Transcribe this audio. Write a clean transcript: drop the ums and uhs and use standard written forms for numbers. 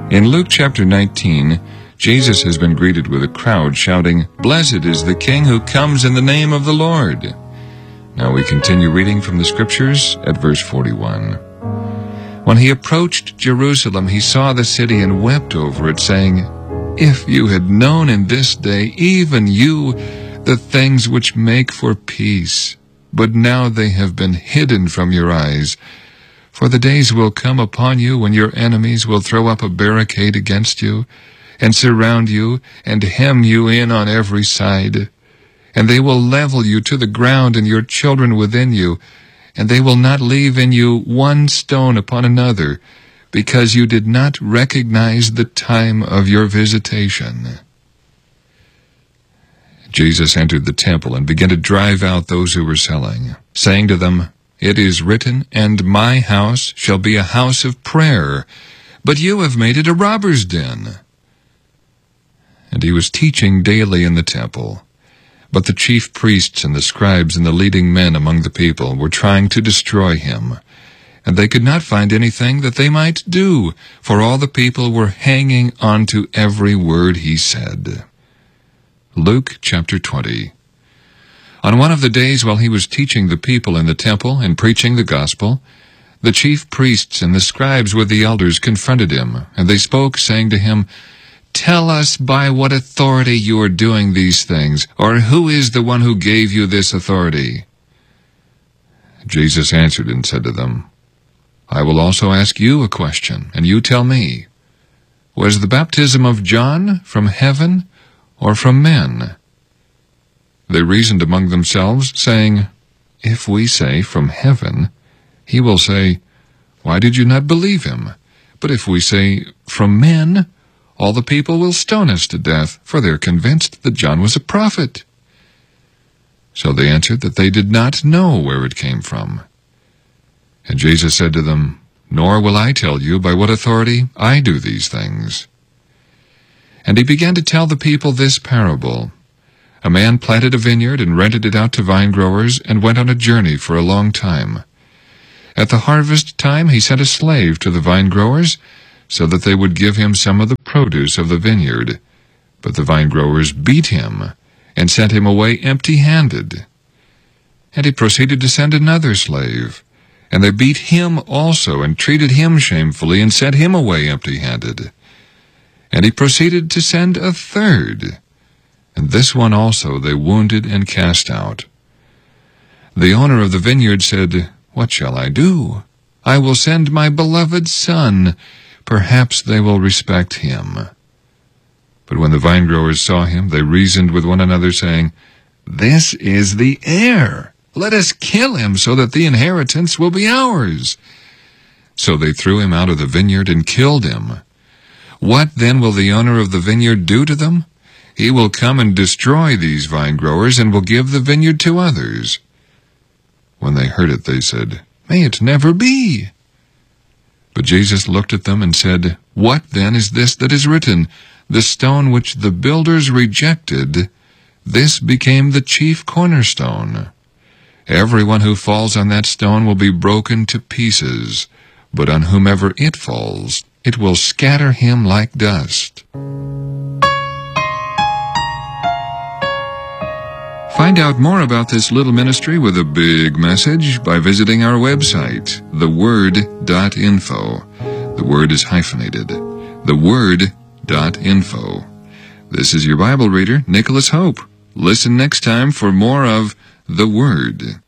In Luke chapter 19, Jesus has been greeted with a crowd shouting, "Blessed is the King who comes in the name of the Lord." Now we continue reading from the Scriptures at verse 41. When he approached Jerusalem, he saw the city and wept over it, saying, "If you had known in this day, even you, the things which make for peace, but now they have been hidden from your eyes. For the days will come upon you when your enemies will throw up a barricade against you, and surround you, and hem you in on every side. And they will level you to the ground, and your children within you, and they will not leave in you one stone upon another, because you did not recognize the time of your visitation." Jesus entered the temple and began to drive out those who were selling, saying to them, "It is written, 'And my house shall be a house of prayer,' but you have made it a robber's den." And he was teaching daily in the temple. But the chief priests and the scribes and the leading men among the people were trying to destroy him, and they could not find anything that they might do, for all the people were hanging on to every word he said. Luke chapter 20. On one of the days while he was teaching the people in the temple and preaching the gospel, the chief priests and the scribes with the elders confronted him, and they spoke, saying to him, "Tell us by what authority you are doing these things, or who is the one who gave you this authority?" Jesus answered and said to them, "I will also ask you a question, and you tell me. Was the baptism of John from heaven or from men?" They reasoned among themselves, saying, "If we say from heaven, he will say, 'Why did you not believe him?' But if we say from men, all the people will stone us to death, for they are convinced that John was a prophet." So they answered that they did not know where it came from. And Jesus said to them, "Nor will I tell you by what authority I do these things." And he began to tell the people this parable. A man planted a vineyard and rented it out to vine-growers and went on a journey for a long time. At the harvest time he sent a slave to the vine-growers so that they would give him some of the produce of the vineyard. But the vine-growers beat him and sent him away empty-handed. And he proceeded to send another slave, and they beat him also and treated him shamefully and sent him away empty-handed. And he proceeded to send a third, and this one also they wounded and cast out. The owner of the vineyard said, "What shall I do? I will send my beloved son. Perhaps they will respect him." But when the vine-growers saw him, they reasoned with one another, saying, "This is the heir. Let us kill him so that the inheritance will be ours." So they threw him out of the vineyard and killed him. What then will the owner of the vineyard do to them? He will come and destroy these vine-growers and will give the vineyard to others. When they heard it, they said, "May it never be." But Jesus looked at them and said, "What then is this that is written? The stone which the builders rejected, this became the chief cornerstone. Everyone who falls on that stone will be broken to pieces, but on whomever it falls, it will scatter him like dust." Find out more about this little ministry with a big message by visiting our website, theword.info. The word is hyphenated. theword.info. This is your Bible reader, Nicholas Hope. Listen next time for more of The Word.